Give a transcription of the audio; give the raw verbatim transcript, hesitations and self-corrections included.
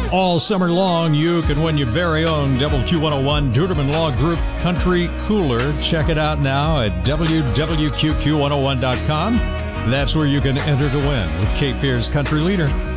All summer long, you can win your very own W Q one oh one Duderman Law Group Country Cooler. Check it out now at w w q q one oh one dot com. That's where you can enter to win with Cape Fear's Country Leader.